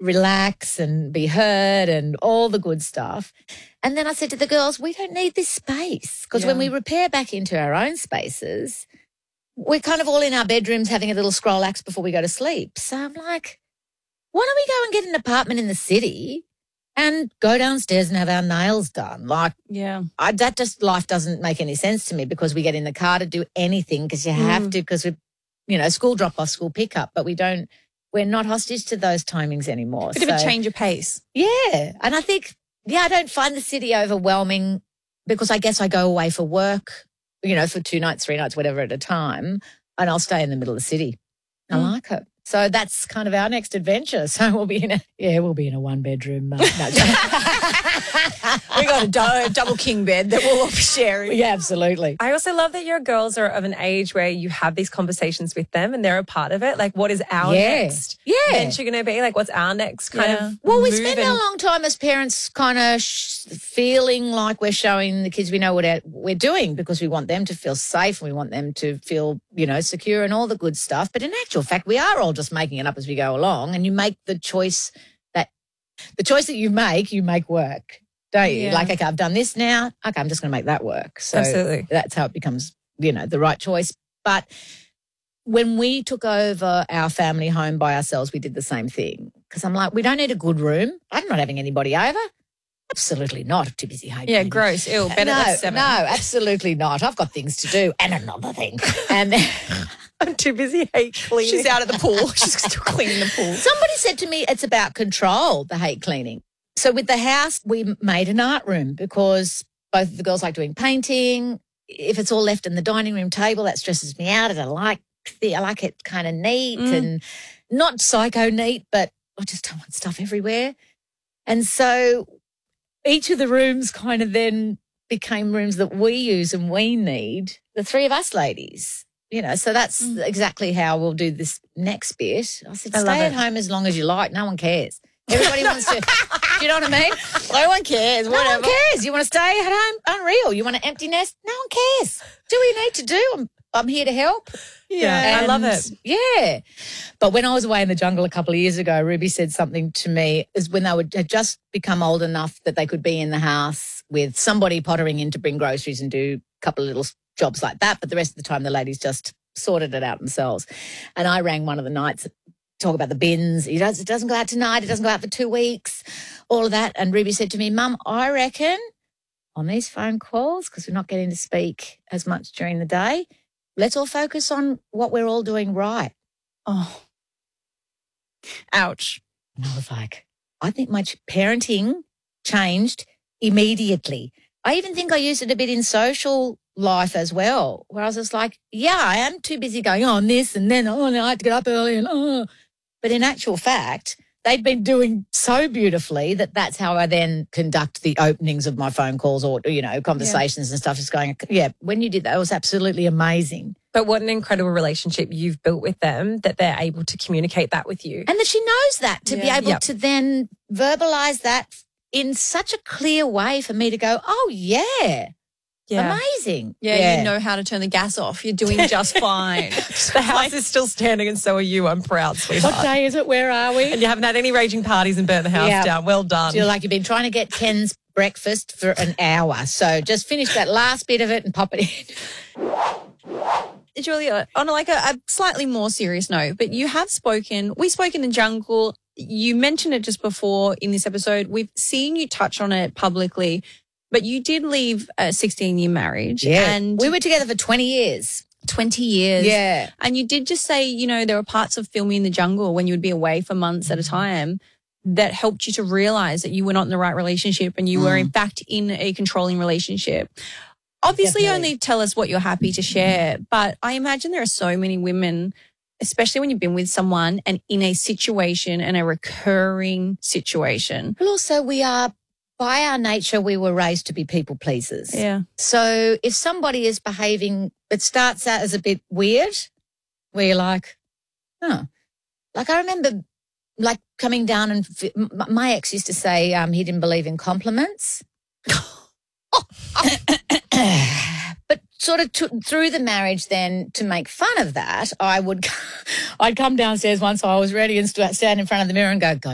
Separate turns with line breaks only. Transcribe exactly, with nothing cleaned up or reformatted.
relax and be heard and all the good stuff. And then I said to the girls, we don't need this space because
Yeah.
when we repair back into our own spaces, we're kind of all in our bedrooms having a little scroll axe before we go to sleep. So I'm like, why don't we go and get an apartment in the city and go downstairs and have our nails done? Like,
Yeah.
I, that just life doesn't make any sense to me because we get in the car to do anything because you have
Mm.
to because we, you know, school drop off, school pick up, but we don't. We're not hostage to those timings anymore.
Bit of a
So,
change of pace.
yeah, and I think yeah, I don't find the city overwhelming because I guess I go away for work, you know, for two nights, three nights, whatever at a time, and I'll stay in the middle of the city. I
Mm.
like it. So that's kind of our next adventure. So we'll be in a yeah, we'll be in a one bedroom. Uh, no,
We got a do- double king bed that we'll all be sharing.
yeah, absolutely.
I also love that your girls are of an age where you have these conversations with them and they're a part of it. Like, what is our
Yeah.
next
Yeah.
venture going to be? Like, what's our next kind
Yeah.
of
Well, we
move
spend
and-
a long time as parents kind of sh- feeling like we're showing the kids we know what our- we're doing because we want them to feel safe and we want them to feel, you know, secure and all the good stuff. But in actual fact, we are all just making it up as we go along, and you make the choice that the choice that you make, you make work, don't you?
Yeah.
Like, okay, I've done this now. Okay, I'm just going to make that work. So
Absolutely.
that's how it becomes, you know, the right choice. But when we took over our family home by ourselves, we did the same thing. Because I'm like, we don't need a good room. I'm not having anybody over. Absolutely not. I'm too busy home.
Yeah,
cleaning.
gross. Ew, better
no,
than seven.
no, absolutely not. I've got things to do and another thing. And then
I'm too busy hate cleaning.
She's out at the pool. She's still cleaning the pool.
somebody said to me, it's about control, the hate cleaning. So with the house, we made an art room because both of the girls like doing painting. If it's all left in the dining room table, that stresses me out. And I like the, I like it kind of neat
Mm.
and not psycho neat, but I just don't want stuff everywhere. And so each of the rooms kind of then became rooms that we use and we need, the three of us ladies. You know, so that's
Mm.
exactly how we'll do this next bit. I said,
I love
stay at
it.
home as long as you like. No one cares. Everybody wants to, do you know what I mean?
No one cares.
No
Whatever.
one cares. You want to stay at home? Unreal. You want an empty nest? No one cares. Do what you need to do. I'm, I'm here to help.
Yeah, I love
And,
it.
Yeah. But when I was away in the jungle a couple of years ago, Ruby said something to me is when they would had just become old enough that they could be in the house with somebody pottering in to bring groceries and do a couple of little jobs like that. But the rest of the time, the ladies just sorted it out themselves. And I rang one of the nights, talk about the bins. It, does, it doesn't go out tonight. It doesn't go out for two weeks, all of that. And Ruby said to me, Mum, I reckon on these phone calls, because we're not getting to speak as much during the day, let's all focus on what we're all doing right.
Oh. Ouch.
And I was like, I think my ch- parenting changed immediately. I even think I used it a bit in social life as well, where I was just like, yeah, I am too busy going on this and then, oh, no, I have to get up early and, oh. But in actual fact, they'd been doing so beautifully that that's how I then conduct the openings of my phone calls or, you know, conversations and stuff. Just going, yeah, when you did that, it was absolutely amazing.
But what an incredible relationship you've built with them that they're able to communicate that with you.
And that she knows that to be
Yeah.
able
Yep.
to then verbalize that in such a clear way for me to go, oh, yeah,
Yeah.
amazing.
Yeah, you know how to turn the gas off. You're doing just fine.
The house is still standing and so are you. I'm proud, sweetheart.
What day is it? Where are we?
And you haven't had any raging parties and burnt the house
Yeah.
down. Well done.
Feel like you've been trying to get Ken's breakfast for an hour. So just finish that last bit of it and pop it in.
Julia, on like a, a slightly more serious note, but you have spoken, we spoke in the jungle. You mentioned it just before in this episode. We've seen you touch on it publicly, but you did leave a sixteen-year marriage. And
we were together for twenty years.
twenty years.
Yeah.
And you did just say, you know, there were parts of filming in the jungle when you would be away for months at a time that helped you to realize that you were not in the right relationship and you were in fact in a controlling relationship. Obviously,
Definitely.
only tell us what you're happy to share, but I imagine there are so many women, especially when you've been with someone and in a situation and a recurring situation.
Well, also we are, by our nature, we were raised to be people pleasers.
Yeah.
So if somebody is behaving, it starts out as a bit weird, where you're like, oh. Like I remember like coming down and f- m- my ex used to say um, he didn't believe in compliments. But sort of t- through the marriage then to make fun of that, I would, I'd come downstairs once I was ready and st- stand in front of the mirror and go, go